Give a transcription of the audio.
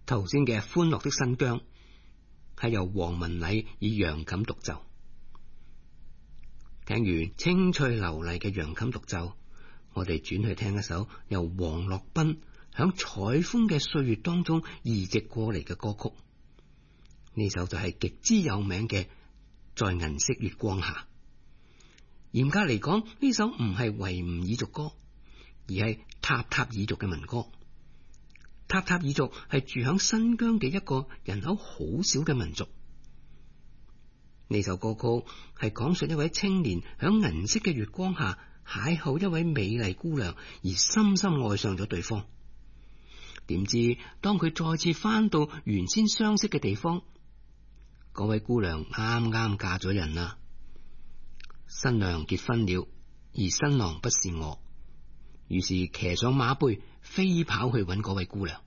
頭先嘅歡樂的新疆係由黃文禮以揚琴獨奏。聽完清脆流麗嘅揚琴獨奏，我哋轉去聽一首由黃樂斌響采風嘅歲月當中移植過嚟嘅歌曲。呢首就係極之有名嘅《在銀色月光下》。嚴格嚟講，呢首唔係維吾爾族歌，而係塔塔爾族嘅民歌。塔塔爾族係住響新疆嘅一個人口好少嘅民族。呢首歌曲係講述一位青年響銀色嘅月光下邂逅一位美麗姑娘，而深深愛上咗對方。點知當佢再次翻到原先相識嘅地方，嗰位姑娘啱啱嫁咗人啦。新娘結婚了，而新郎不是我，於是騎上馬背飛跑去揾嗰位姑娘。